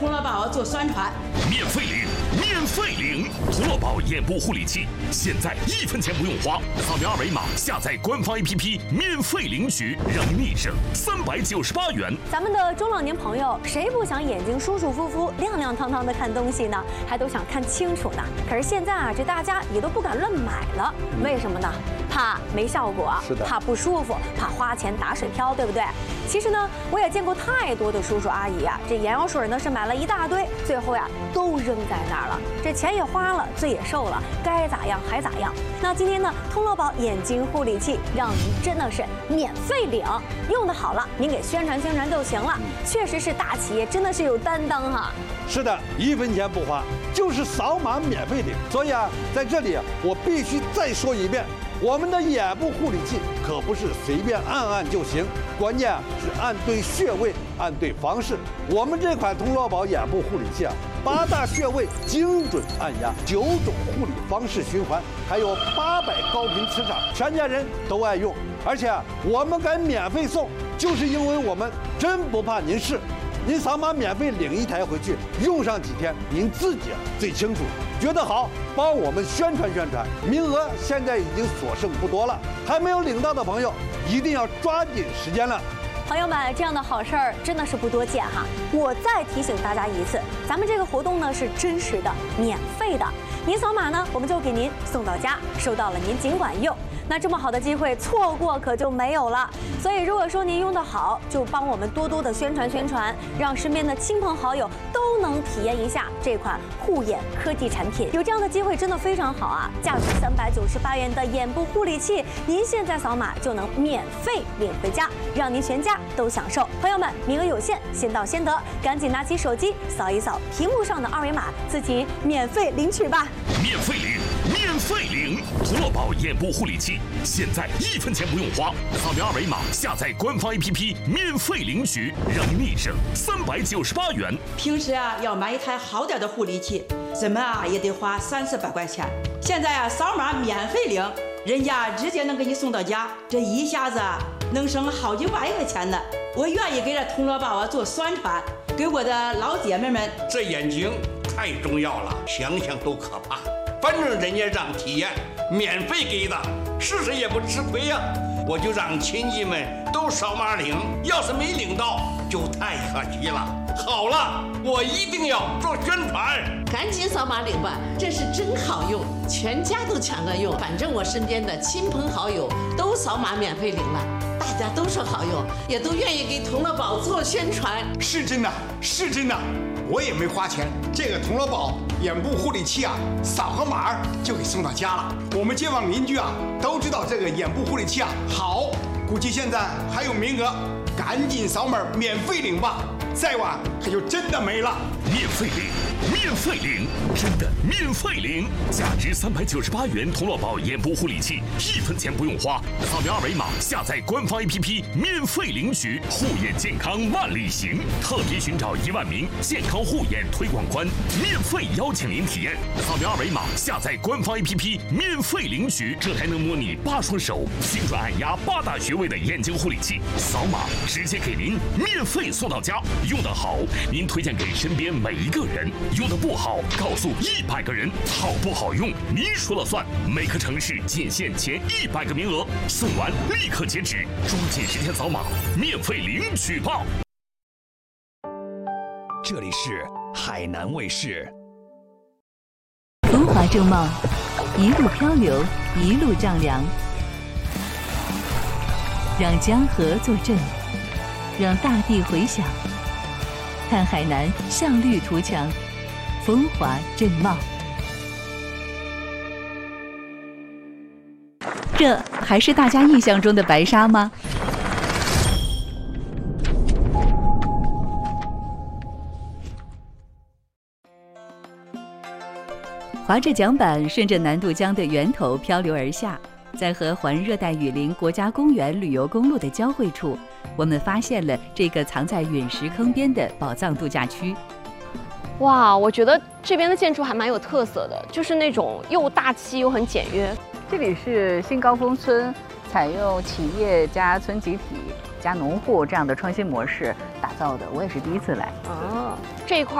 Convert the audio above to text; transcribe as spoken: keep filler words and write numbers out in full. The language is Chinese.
童乐宝做宣传， 免费领，免费领童乐宝眼部护理器，现在一分钱不用花，扫描二维码下载官方 A P P， 免费领取，让您立省三百九十八元。 咱们的中老年朋友，谁不想眼睛舒舒服服、亮亮堂堂的看东西呢？还都想看清楚呢。可是现在啊，这大家也都不敢乱买了，为什么呢？怕没效果， 是的， 怕不舒服，怕花钱打水漂，对不对？其实呢，我也见过太多的叔叔阿姨啊，这眼药水呢是买了一大堆，最后呀都扔在那儿了，这钱也花了，罪也受了，该咋样还咋样。那今天呢，通乐宝眼睛护理器让您真的是免费领，用的好了，您给宣传宣传就行了。确实是大企业，真的是有担当哈。 是的，一分钱不花，就是扫码免费领。所以啊，在这里我必须再说一遍。我们的眼部护理器可不是随便按按就行，关键是按对穴位，按对方式。我们这款通乐宝眼部护理器啊，八大穴位精准按压，九种护理方式循环，还有八百高频磁场，全家人都爱用。而且啊，我们敢免费送，就是因为我们真不怕您试。您扫码免费领一台回去，用上几天，您自己最清楚。觉得好，帮我们宣传宣传，名额现在已经所剩不多了，还没有领到的朋友，一定要抓紧时间了。 朋友们，这样的好事儿真的是不多见哈！我再提醒大家一次，咱们这个活动呢是真实的、免费的，您扫码呢，我们就给您送到家，收到了您尽管用。那这么好的机会，错过可就没有了。所以，如果说您用得好，就帮我们多多的宣传宣传，让身边的亲朋好友都能体验一下这款护眼科技产品。有这样的机会，真的非常好啊！价值三百九十八元的眼部护理器，您现在扫码就能免费领回家，让您全家都享受。朋友们，名额有限，先到先得，赶紧拿起手机扫一扫屏幕上的二维码，自己免费领取吧！ 免费领，免费领童乐宝眼部护理器，现在一分钱不用花，扫描二维码下载官方 A P P， 免费领取，让您立省三百九十八元。 平时啊要买一台好点的护理器，怎么啊也得花三四百块钱。现在啊扫码免费领，人家直接能给你送到家，这一下子啊能省好几万块钱呢。我愿意给这通乐宝啊做宣传，给我的老姐妹们。 这眼睛太重要了，想想都可怕。反正人家让体验，免费给的，试试也不吃亏呀、啊。我就让亲戚们都扫码领，要是没领到，就太可惜了。好了，我一定要做宣传， 赶紧扫码领吧，这是真好用，全家都抢着用。反正我身边的亲朋好友都扫码免费领了，大家都说好用，也都愿意给童乐宝做宣传。 是真的，是真的，我也没花钱。这个童乐宝眼部护理器啊，扫个码就给送到家了。我们街坊邻居啊都知道这个眼部护理器啊好，估计现在还有名额，赶紧扫码免费领吧，再晚可就真的没了。 免费领，免费领，真的免费领！价值三百九十八元童乐宝眼部护理器，一分钱不用花，扫描二维码下载官方 A P P， 免费领取。护眼健康万里行，特别寻找一万名健康护眼推广官，免费邀请您体验。扫描二维码下载官方 A P P， 免费领取。这还能模拟八双手，精准按压八大穴位的眼睛护理器，扫码直接给您免费送到家。用得好，您推荐给身边每一个人；用得不好，告诉一百个人。好不好用，您说了算。每个城市仅限前一百个名额，送完立刻截止，抓紧时间扫码，免费领取吧。 这里是海南卫视。 风华正茂，一路漂流，一路丈量，让江河作证，让大地回响。看海南向绿图强，风华正茂。这还是大家印象中的白沙吗？划着桨板，顺着南渡江的源头漂流而下，在和环热带雨林国家公园旅游公路的交汇处，我们发现了这个藏在陨石坑边的宝藏度假区。 哇，我觉得这边的建筑还蛮有特色的，就是那种又大气又很简约。 这里是新高峰村，采用企业加村集体加农户这样的创新模式打造的，我也是第一次来。 啊，这一块